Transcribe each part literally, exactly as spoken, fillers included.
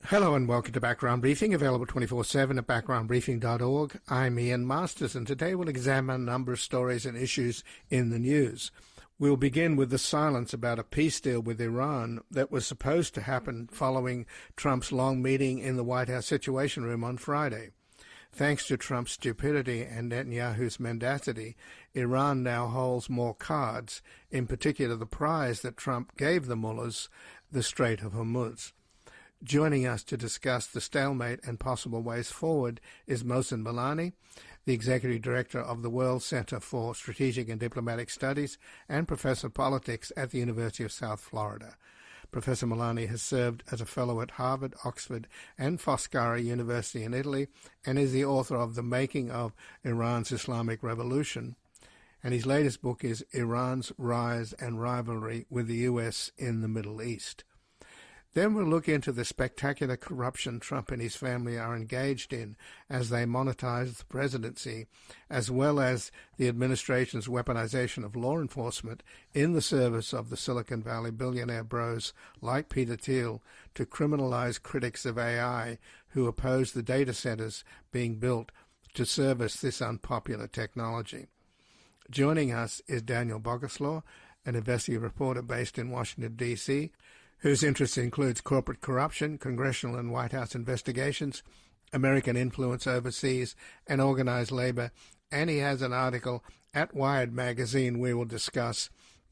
Hello and welcome to Background Briefing, available twenty-four seven at background briefing dot org. I'm Ian Masters, and today we'll examine a number of stories and issues in the news. We'll begin with the silence about a peace deal with Iran that was supposed to happen following Trump's long meeting in the White House Situation Room on Friday. Thanks to Trump's stupidity and Netanyahu's mendacity, Iran now holds more cards, in particular the prize that Trump gave the mullahs, the Strait of Hormuz. Joining us to discuss the stalemate and possible ways forward is Mohsen Milani, the Executive Director of the World Center for Strategic and Diplomatic Studies and Professor of Politics at the University of South Florida. Professor Milani has served as a fellow at Harvard, Oxford, and Foscari University in Italy, and is the author of The Making of Iran's Islamic Revolution. And his latest book is Iran's Rise and Rivalry with the U S in the Middle East. Then we'll look into the spectacular corruption Trump and his family are engaged in as they monetize the presidency, as well as the administration's weaponization of law enforcement in the service of the Silicon Valley billionaire bros like Peter Thiel to criminalize critics of A I who oppose the data centers being built to service this unpopular technology. Joining us is Daniel Boguslaw, an investigative reporter based in Washington, D C, whose interest includes corporate corruption, congressional and White House investigations, American influence overseas, and organized labor. And he has an article at Wired magazine we will discuss.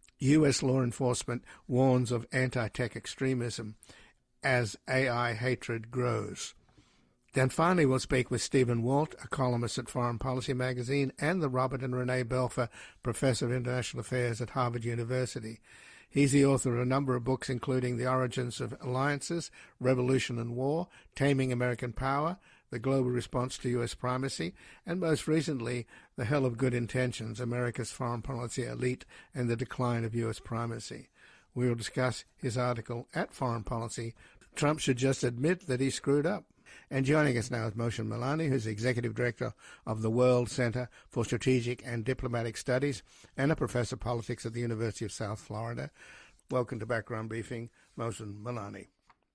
U S law enforcement warns of anti-tech extremism as A I hatred grows. Then finally we'll speak with Stephen Walt, a columnist at Foreign Policy magazine and the Robert and Renee Belfer Professor of International Affairs at Harvard University. He's the author of a number of books, including The Origins of Alliances, Revolution and War, Taming American Power, The Global Response to U S Primacy, and most recently, The Hell of Good Intentions, America's Foreign Policy Elite and the Decline of U S Primacy. We will discuss his article at Foreign Policy, Trump Should Just Admit That He Screwed Up. And joining us now is Mohsen Milani, who's the Executive Director of the World Center for Strategic and Diplomatic Studies and a Professor of Politics at the University of South Florida. Welcome to Background Briefing, Mohsen Milani.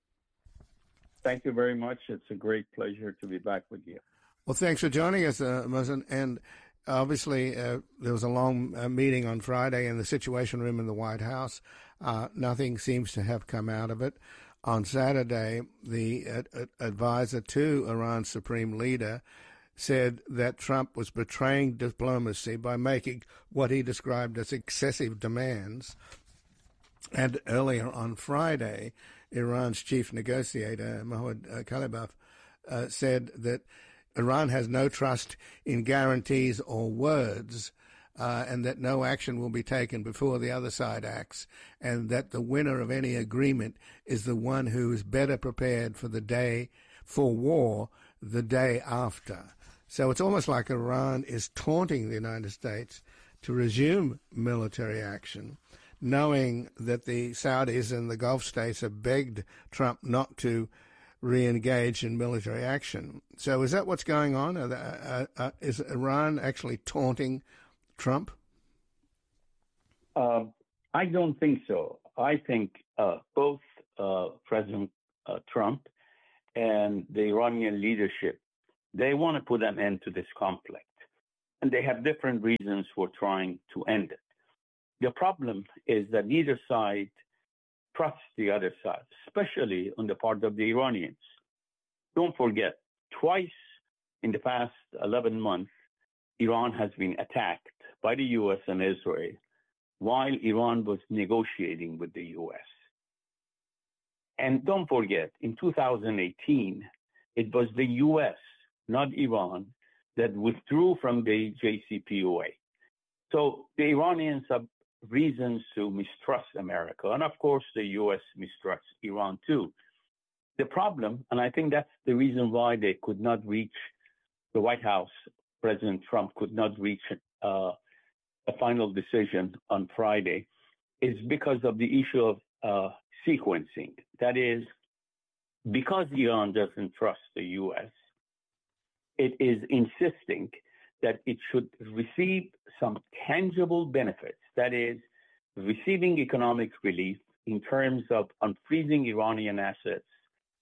Thank you very much. It's a great pleasure to be back with you. Well, thanks for joining us, uh, Mohsen. And obviously, uh, there was a long uh, meeting on Friday in the Situation Room in the White House. Uh, nothing seems to have come out of it. On Saturday, the uh, uh, advisor to Iran's supreme leader said that Trump was betraying diplomacy by making what he described as excessive demands. And earlier on Friday, Iran's chief negotiator, Mohammad uh, Khalibaf, uh, said that Iran has no trust in guarantees or words, Uh, and that no action will be taken before the other side acts, and that the winner of any agreement is the one who is better prepared for the day, for war, the day after. So it's almost like Iran is taunting the United States to resume military action, knowing that the Saudis and the Gulf states have begged Trump not to re-engage in military action. So is that what's going on? Uh, uh, uh, is Iran actually taunting Trump? Uh, I don't think so. I think uh, both uh, President uh, Trump and the Iranian leadership, they want to put an end to this conflict. And they have different reasons for trying to end it. The problem is that neither side trusts the other side, especially on the part of the Iranians. Don't forget, twice in the past eleven months, Iran has been attacked by the U S and Israel while Iran was negotiating with the U S. And don't forget, in two thousand eighteen, it was the U S, not Iran, that withdrew from the J C P O A. So the Iranians have reasons to mistrust America. And of course, the U S mistrusts Iran too. The problem, and I think that's the reason why they could not reach the White House, President Trump could not reach uh, a final decision on Friday, is because of the issue of uh, sequencing. That is, because Iran doesn't trust the U S, it is insisting that it should receive some tangible benefits. That is, receiving economic relief in terms of unfreezing Iranian assets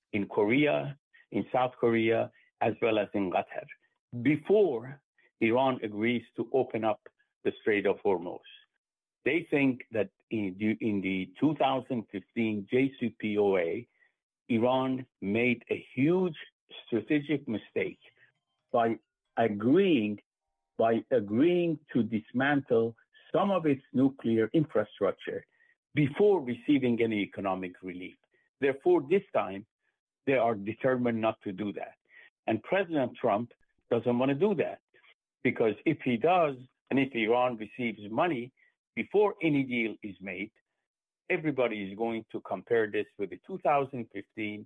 in Korea, in South Korea, as well as in Qatar, before Iran agrees to open up the Strait of Hormuz. They think that in, in the two thousand fifteen J C P O A, Iran made a huge strategic mistake by agreeing by agreeing to dismantle some of its nuclear infrastructure before receiving any economic relief. Therefore, this time, they are determined not to do that. And President Trump doesn't want to do that, because if he does, and if Iran receives money before any deal is made, everybody is going to compare this with the two thousand fifteen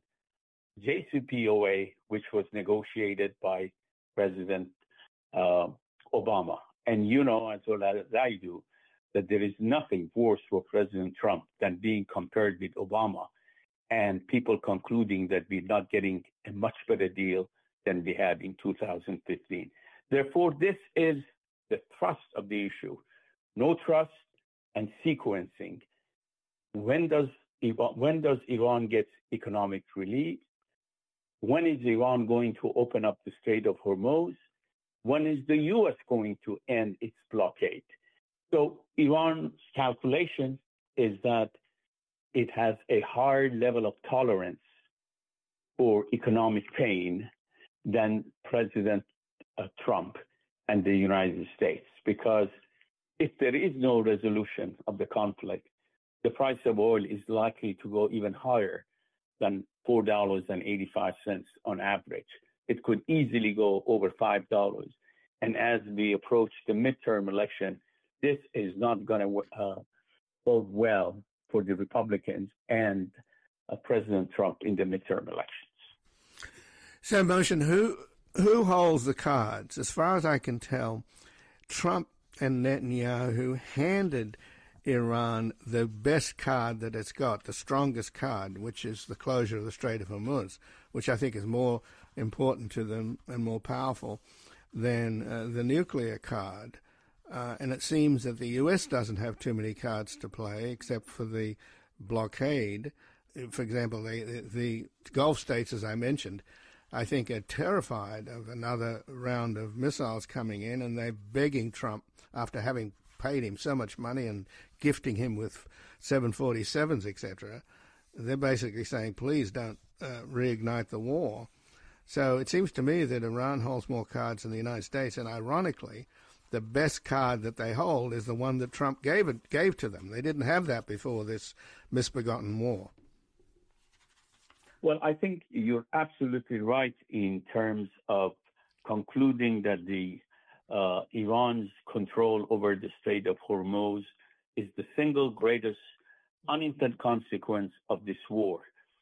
J C P O A, which was negotiated by President uh, Obama. And you know as well as I do that there is nothing worse for President Trump than being compared with Obama and people concluding that we're not getting a much better deal than we had in two thousand fifteen. Therefore, this is the thrust of the issue. No trust and sequencing. When does Iran, when does Iran get economic relief? When is Iran going to open up the Strait of Hormuz? When is the U S going to end its blockade? So Iran's calculation is that it has a higher level of tolerance for economic pain than President uh, Trump and the United States, because if there is no resolution of the conflict, the price of oil is likely to go even higher than four dollars and eighty-five cents on average. It could easily go over five dollars. And as we approach the midterm election, this is not going to uh, bode well for the Republicans and uh, President Trump in the midterm elections. So, Mohsen, who who holds the cards? As far as I can tell, Trump and Netanyahu handed Iran the best card that it's got, the strongest card, which is the closure of the Strait of Hormuz, which I think is more important to them and more powerful than uh, the nuclear card. Uh, and it seems that the U S doesn't have too many cards to play except for the blockade. For example, the, the Gulf states, as I mentioned, I think are terrified of another round of missiles coming in, and they're begging Trump, after having paid him so much money and gifting him with seven forty-sevens, et cetera, they're basically saying, please don't uh, reignite the war. So it seems to me that Iran holds more cards than the United States, and ironically, the best card that they hold is the one that Trump gave it, gave to them. They didn't have that before this misbegotten war. Well, I think you're absolutely right in terms of concluding that the uh, Iran's control over the Strait of Hormuz is the single greatest unintended consequence of this war.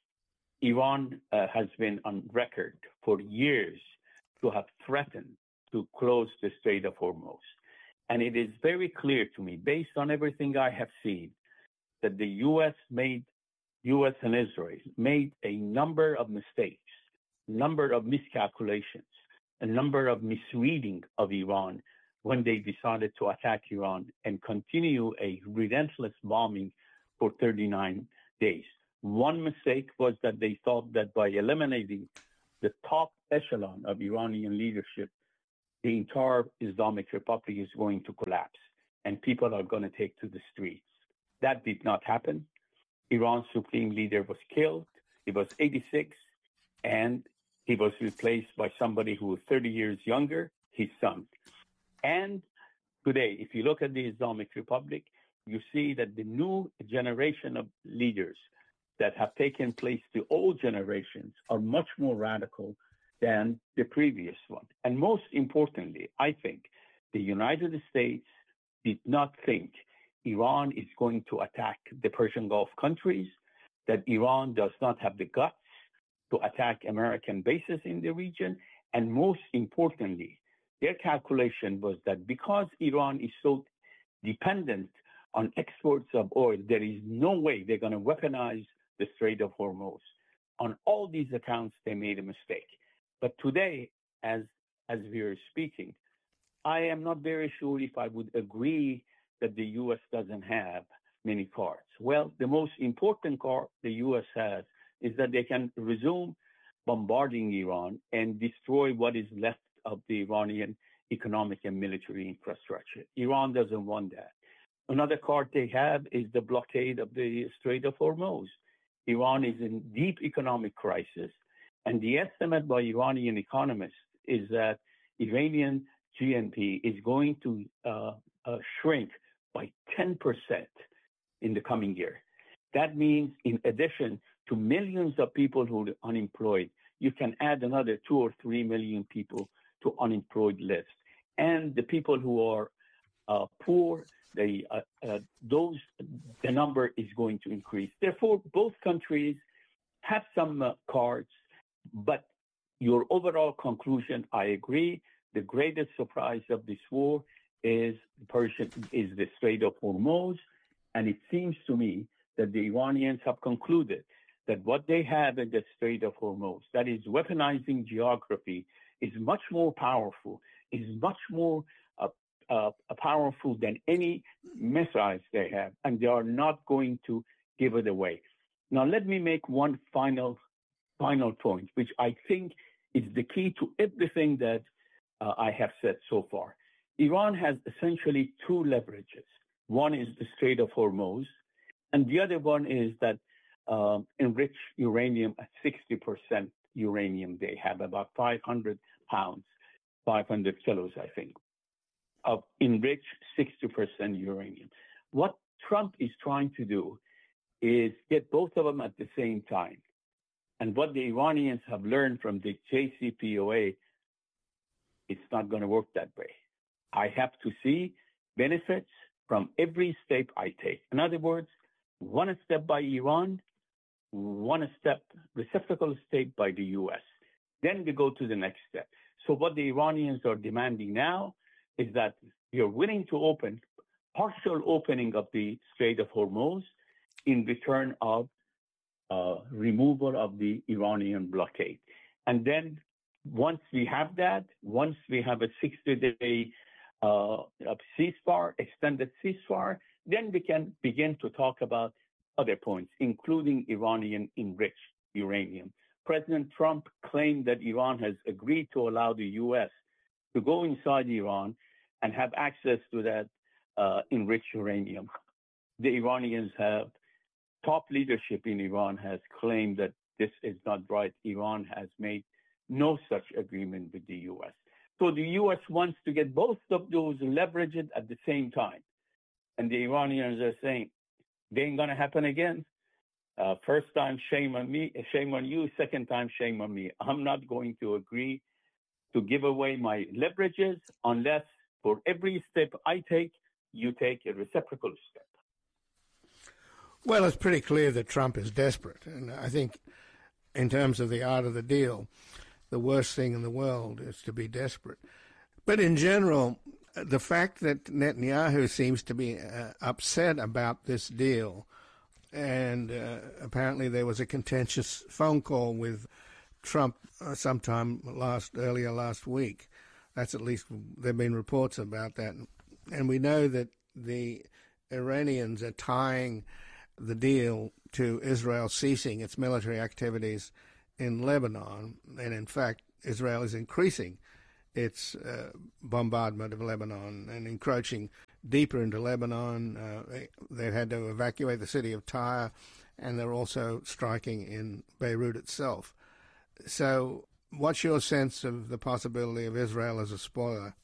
Iran uh, has been on record for years to have threatened to close the Strait of Hormuz. And it is very clear to me, based on everything I have seen, that the U S made, U S and Israel made a number of mistakes, number of miscalculations, a number of misreading of Iran when they decided to attack Iran and continue a relentless bombing for thirty-nine days. One mistake was that they thought that by eliminating the top echelon of Iranian leadership, the entire Islamic Republic is going to collapse and people are going to take to the streets. That did not happen. Iran's supreme leader was killed. He was eighty-six, and he was replaced by somebody who was thirty years younger, his son. And today, if you look at the Islamic Republic, you see that the new generation of leaders that have taken place, the old generations, are much more radical than the previous one. And most importantly, I think the United States did not think Iran is going to attack the Persian Gulf countries, that Iran does not have the guts to attack American bases in the region. And most importantly, their calculation was that because Iran is so dependent on exports of oil, there is no way they're going to weaponize the Strait of Hormuz. On all these accounts, they made a mistake. But today, as, as we are speaking, I am not very sure if I would agree that the U S doesn't have many cards. Well, the most important card the U S has is that they can resume bombarding Iran and destroy what is left of the Iranian economic and military infrastructure. Iran doesn't want that. Another card they have is the blockade of the Strait of Hormuz. Iran is in deep economic crisis, and the estimate by Iranian economists is that Iranian G N P is going to uh, uh, shrink by ten percent in the coming year. That means in addition to millions of people who are unemployed, you can add another two or three million people to unemployed list. And the people who are uh, poor, they, uh, uh, those, the number is going to increase. Therefore, both countries have some uh, cards, but your overall conclusion, I agree. The greatest surprise of this war is Persian, is the Strait of Hormuz. And it seems to me that the Iranians have concluded that what they have in the Strait of Hormuz, that is weaponizing geography, is much more powerful, is much more uh, uh, powerful than any missiles they have, and they are not going to give it away. Now, let me make one final, final point, which I think is the key to everything that uh, I have said so far. Iran has essentially two leverages. One is the Strait of Hormuz, and the other one is that um, enriched uranium at sixty percent uranium. They have about five hundred pounds, five hundred kilos, I think, of enriched sixty percent uranium. What Trump is trying to do is get both of them at the same time. And what the Iranians have learned from the J C P O A, it's not going to work that way. I have to see benefits from every step I take. In other words, one step by Iran, one step, reciprocal step by the U S. Then we go to the next step. So what the Iranians are demanding now is that you're willing to open, partial opening of the Strait of Hormuz in return of uh, removal of the Iranian blockade. And then once we have that, once we have a sixty-day uh, ceasefire, extended ceasefire, then we can begin to talk about other points, including Iranian enriched uranium. President Trump claimed that Iran has agreed to allow the U S to go inside Iran and have access to that uh, enriched uranium. The Iranians have, top leadership in Iran has claimed that this is not right. Iran has made no such agreement with the U S. So the U S wants to get both of those leveraged at the same time. And the Iranians are saying, they ain't going to happen again. Uh, first time, shame on me, shame on you. Second time, shame on me. I'm not going to agree to give away my leverages unless for every step I take, you take a reciprocal step. Well, it's pretty clear that Trump is desperate. And I think in terms of the art of the deal, the worst thing in the world is to be desperate. But in general, the fact that Netanyahu seems to be uh, upset about this deal, and uh, apparently there was a contentious phone call with Trump uh, sometime last earlier last week. That's at least, there have been reports about that. And we know that the Iranians are tying the deal to Israel ceasing its military activities in Lebanon. And in fact, Israel is increasing its uh, bombardment of Lebanon and encroaching deeper into Lebanon. Uh, they've had to evacuate the city of Tyre, and they're also striking in Beirut itself. So what's your sense of the possibility of Israel as a spoiler?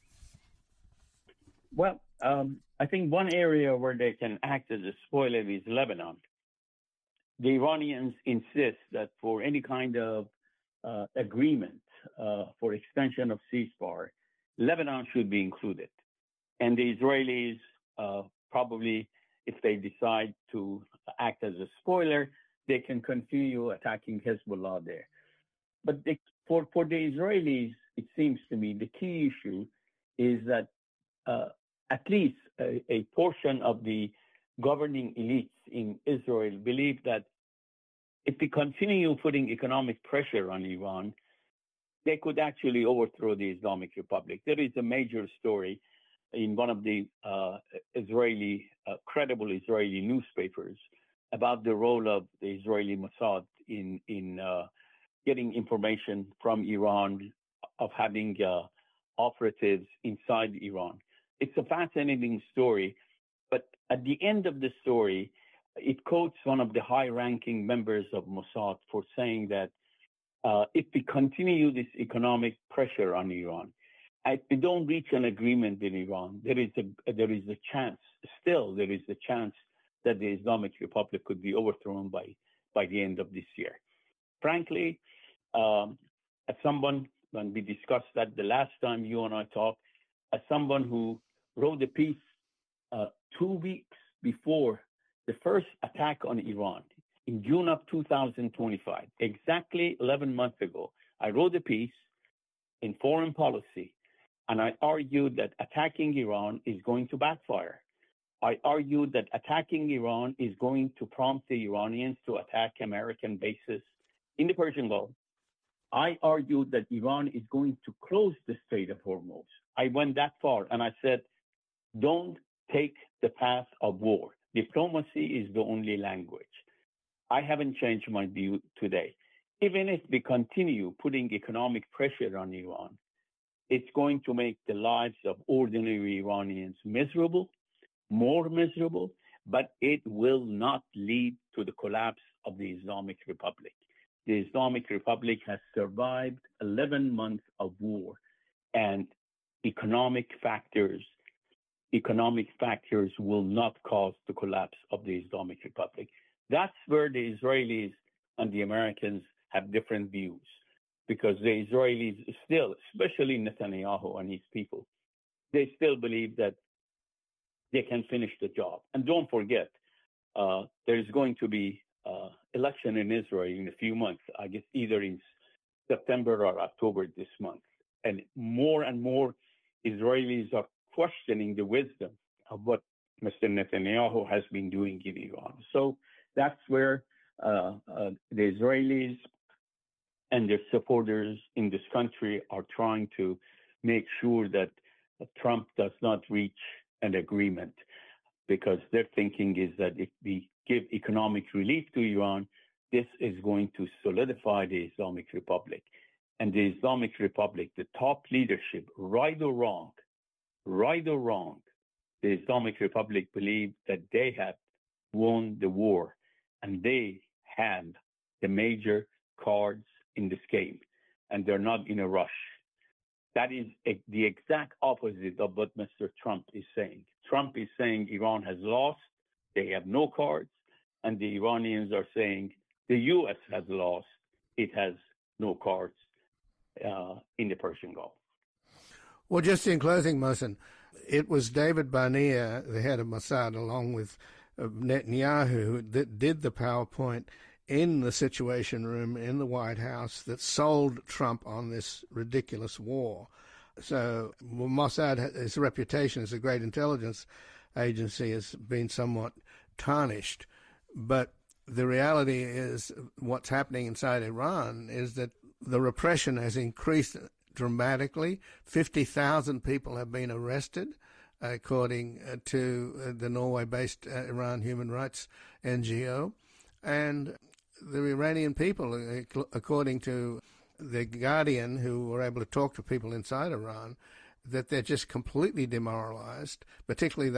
Well, um, I think one area where they can act as a spoiler is Lebanon. The Iranians insist that for any kind of uh, agreement uh, for extension of ceasefire, Lebanon should be included. And the Israelis uh, probably, if they decide to act as a spoiler, they can continue attacking Hezbollah there. But they, for, for the Israelis, it seems to me the key issue is that uh, at least a, a portion of the governing elites in Israel believe that if they continue putting economic pressure on Iran, they could actually overthrow the Islamic Republic. There is a major story in one of the uh, Israeli, uh, credible Israeli newspapers about the role of the Israeli Mossad in in uh, getting information from Iran, of having uh, operatives inside Iran. It's a fascinating story, but at the end of the story, it quotes one of the high-ranking members of Mossad for saying that uh, if we continue this economic pressure on Iran, if we don't reach an agreement in Iran, there is a there is a chance, still there is a chance that the Islamic Republic could be overthrown by by the end of this year. Frankly, um, as someone, when we discussed that the last time you and I talked, as someone who wrote a piece uh, two weeks before the first attack on Iran in June of two thousand twenty-five, exactly eleven months ago, I wrote a piece in Foreign Policy, and I argued that attacking Iran is going to backfire. I argued that attacking Iran is going to prompt the Iranians to attack American bases in the Persian Gulf. I argued that Iran is going to close the Strait of Hormuz. I went that far, and I said, don't take the path of war. Diplomacy is the only language. I haven't changed my view today. Even if we continue putting economic pressure on Iran, it's going to make the lives of ordinary Iranians miserable, more miserable, but it will not lead to the collapse of the Islamic Republic. The Islamic Republic has survived eleven months of war, and economic factors, economic factors will not cause the collapse of the Islamic Republic. That's where the Israelis and the Americans have different views, because the Israelis still, especially Netanyahu and his people, they still believe that they can finish the job. And don't forget, uh, there's going to be uh, election in Israel in a few months, I guess either in September or October this month. And more and more Israelis are questioning the wisdom of what Mister Netanyahu has been doing in Iran. So that's where uh, uh, the Israelis and their supporters in this country are trying to make sure that Trump does not reach an agreement, because their thinking is that if we give economic relief to Iran, this is going to solidify the Islamic Republic. And the Islamic Republic, the top leadership, right or wrong, right or wrong, the Islamic Republic believe that they have won the war and they have the major cards in this game, and they're not in a rush. That is a, the exact opposite of what Mister Trump is saying. Trump is saying Iran has lost, they have no cards, and the Iranians are saying the U S has lost, it has no cards uh, in the Persian Gulf. Well, just in closing, Mohsen, it was David Barnea, the head of Mossad, along with uh, Netanyahu, that did the PowerPoint in the Situation Room in the White House that sold Trump on this ridiculous war. So well, Mossad, his reputation as a great intelligence agency has been somewhat tarnished. But the reality is what's happening inside Iran is that the repression has increased dramatically. fifty thousand people have been arrested, according to the Norway-based Iran Human Rights N G O. And the Iranian people, according to The Guardian, who were able to talk to people inside Iran, that they're just completely demoralized, particularly